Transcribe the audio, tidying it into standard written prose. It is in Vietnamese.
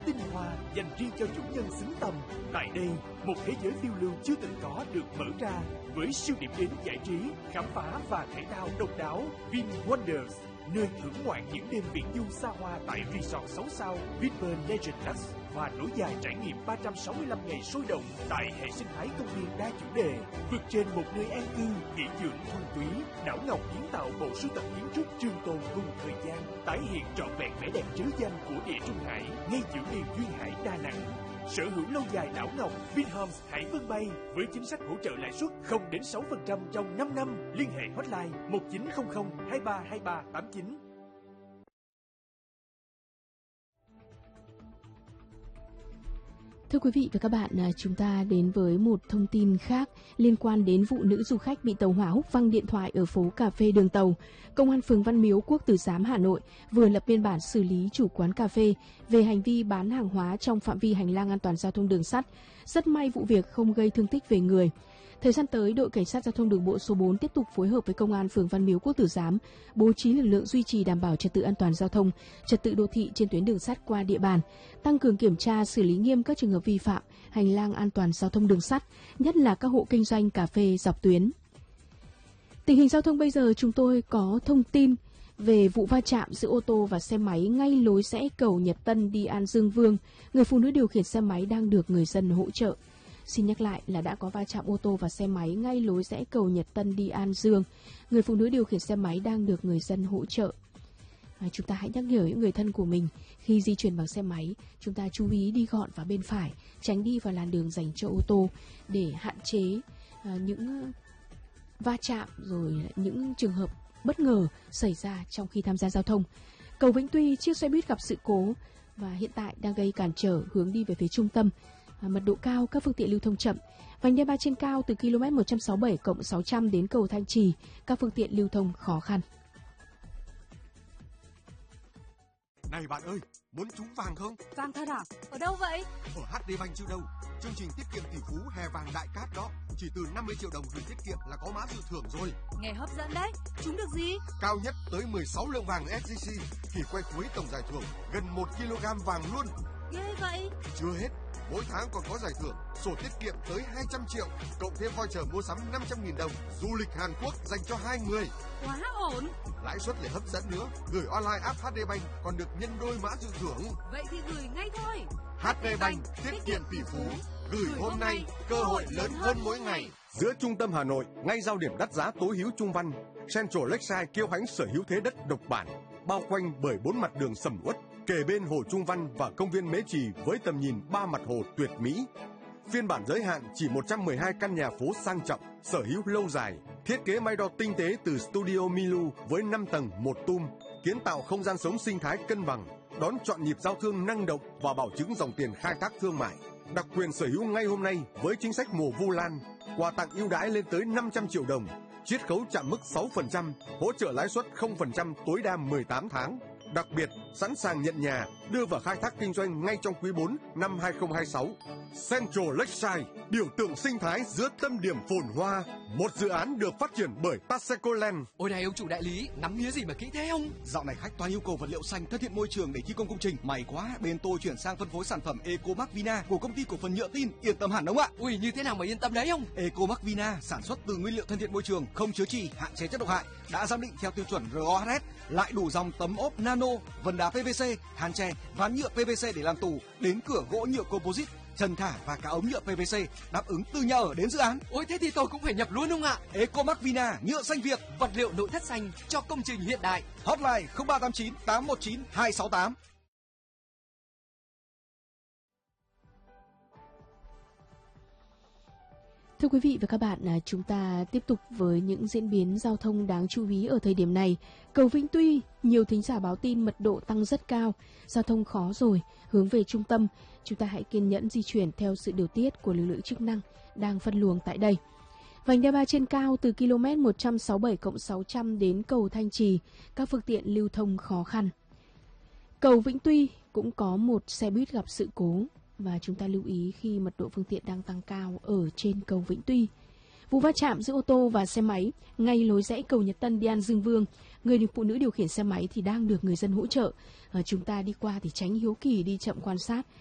tinh hoa dành riêng cho chủ nhân xứng tầm. Tại đây, một thế giới phiêu lưu chưa từng có được mở ra với siêu điểm đến giải trí, khám phá và thể thao độc đáo. Vin Wonders, nơi thưởng ngoạn những đêm viễn du xa hoa tại resort 6 sao Vinpearl Legend Lux và nối dài trải nghiệm 365 ngày sôi động tại hệ sinh thái công viên đa chủ đề. Vượt trên một nơi an cư, nghỉ dưỡng thuần túy, đảo Ngọc kiến tạo bộ sưu tập kiến trúc trường tồn cùng thời gian, tái hiện trọn vẹn vẻ đẹp trứ danh của địa Trung Hải ngay giữa miền duyên hải Đà Nẵng. Sở hữu lâu dài đảo Ngọc, Vinhomes Hải Vân Bay với chính sách hỗ trợ lãi suất 0 đến 6% trong 5 năm. Liên hệ hotline 1900 232389. Thưa quý vị và các bạn, chúng ta đến với một thông tin khác liên quan đến vụ nữ du khách bị tàu hỏa húc văng điện thoại ở phố cà phê Đường Tàu. Công an phường Văn Miếu, Quốc Tử Giám, Hà Nội vừa lập biên bản xử lý chủ quán cà phê về hành vi bán hàng hóa trong phạm vi hành lang an toàn giao thông đường sắt. Rất may vụ việc không gây thương tích về người. Thời gian tới, đội cảnh sát giao thông đường bộ số 4 tiếp tục phối hợp với công an phường Văn Miếu, Quốc Tử Giám bố trí lực lượng duy trì đảm bảo trật tự an toàn giao thông, trật tự đô thị trên tuyến đường sắt qua địa bàn, tăng cường kiểm tra xử lý nghiêm các trường hợp vi phạm hành lang an toàn giao thông đường sắt, nhất là các hộ kinh doanh cà phê dọc tuyến. Tình hình giao thông bây giờ chúng tôi có thông tin về vụ va chạm giữa ô tô và xe máy ngay lối rẽ cầu Nhật Tân đi An Dương Vương. Người phụ nữ điều khiển xe máy đang được người dân hỗ trợ. Xin nhắc lại là đã có va chạm ô tô và xe máy ngay lối rẽ cầu Nhật Tân đi An Dương. Người phụ nữ điều khiển xe máy đang được người dân hỗ trợ. Chúng ta hãy nhắc nhở những người thân của mình khi di chuyển bằng xe máy, chúng ta chú ý đi gọn vào bên phải, tránh đi vào làn đường dành cho ô tô để hạn chế những va chạm rồi những trường hợp bất ngờ xảy ra trong khi tham gia giao thông. Cầu Vĩnh Tuy, chiếc xe buýt gặp sự cố và hiện tại đang gây cản trở hướng đi về phía trung tâm. Mật độ cao, các phương tiện lưu thông chậm. Vành đai 3 trên cao từ km 167+600 đến cầu Thanh Trì, các phương tiện lưu thông khó khăn. Này bạn ơi, muốn trúng vàng không? Vàng thật à? Ở đâu vậy? Ở HD Bank chứ đâu. Chương trình tiết kiệm tỷ phú hè vàng đại cát đó. Chỉ từ 50 triệu đồng gửi tiết kiệm là có mã dự thưởng rồi. Nghe hấp dẫn đấy. Trúng được gì? Cao nhất tới 16 lượng vàng SJC. Kỳ quay cuối tổng giải thưởng gần 1 kg vàng luôn. Ghê vậy. Chưa hết. Mỗi tháng còn có giải thưởng, sổ tiết kiệm tới 200 triệu, cộng thêm voucher mua sắm 500.000 đồng, du lịch Hàn Quốc dành cho 2 người. Quá ổn. Lãi suất lại hấp dẫn nữa, gửi online app HD Bank còn được nhân đôi mã dự thưởng. Vậy thì gửi ngay thôi. HD Bank, tiết kiệm tỷ phú, gửi hôm nay, cơ hội lớn hơn mỗi ngày. Giữa trung tâm Hà Nội, ngay giao điểm đắt giá tối hữu Trung Văn, Central Lakeside kiêu hãnh sở hữu thế đất độc bản, bao quanh bởi 4 mặt đường sầm uất, kề bên hồ Trung Văn và công viên Mễ Trì với tầm nhìn 3 mặt hồ tuyệt mỹ. Phiên bản giới hạn chỉ 112 căn nhà phố sang trọng, sở hữu lâu dài, thiết kế máy đo tinh tế từ Studio Milu với 5 tầng 1 tum, kiến tạo không gian sống sinh thái cân bằng, đón chọn nhịp giao thương năng động và bảo chứng dòng tiền khai thác thương mại. Đặc quyền sở hữu ngay hôm nay với chính sách mùa Vu Lan, quà tặng ưu đãi lên tới 500 triệu đồng, chiết khấu chạm mức 6%, hỗ trợ lãi suất 0% tối đa 18 tháng. Đặc biệt, sẵn sàng nhận nhà, đưa vào khai thác kinh doanh ngay trong quý 4 năm 2026. Central Lakeside, biểu tượng sinh thái giữa tâm điểm phồn hoa. Một dự án được phát triển bởi Paseco Land. Ôi này ông chủ đại lý, nắm mía gì mà kỹ thế ông? Dạo này khách toàn yêu cầu vật liệu xanh thân thiện môi trường để thi công công trình. May quá, bên tôi chuyển sang phân phối sản phẩm Ecomark Vina của công ty cổ phần nhựa tin, yên tâm hẳn ông ạ. Ui, như thế nào mà yên tâm đấy ông? Ecomark Vina sản xuất từ nguyên liệu thân thiện môi trường, không chứa chì, hạn chế chất độc hại, đã giám định theo tiêu chuẩn RoHS, lại đủ dòng tấm ốp nano, vân đá PVC, hàn tre, ván nhựa PVC để làm tủ, đến cửa gỗ nhựa composite, trần thả và cả ống nhựa PVC, đáp ứng từ nhà ở đến dự án. Ôi thế thì tôi cũng phải nhập luôn không ạ? Ecomark Vina, nhựa xanh Việt, vật liệu nội thất xanh cho công trình hiện đại. Hotline 0389 819 268. Thưa quý vị và các bạn, chúng ta tiếp tục với những diễn biến giao thông đáng chú ý ở thời điểm này. Cầu Vĩnh Tuy, nhiều thính giả báo tin mật độ tăng rất cao, giao thông khó rồi, hướng về trung tâm. Chúng ta hãy kiên nhẫn di chuyển theo sự điều tiết của lực lượng chức năng đang phân luồng tại đây. Vành đai 3 trên cao từ km 167+600 đến cầu Thanh Trì, các phương tiện lưu thông khó khăn. Cầu Vĩnh Tuy cũng có một xe buýt gặp sự cố và chúng ta lưu ý khi mật độ phương tiện đang tăng cao ở trên cầu Vĩnh Tuy. Vụ va chạm giữa ô tô và xe máy ngay lối rẽ cầu Nhật Tân đi An Dương Vương. Người phụ nữ điều khiển xe máy thì đang được người dân hỗ trợ. Chúng ta đi qua thì tránh hiếu kỳ đi chậm quan sát